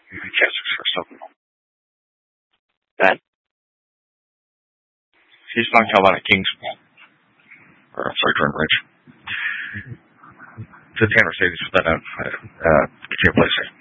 Cassius or something. That he's not Carolina Kings, or Jordan Rich. The Tanner Mercedes, but continue, please.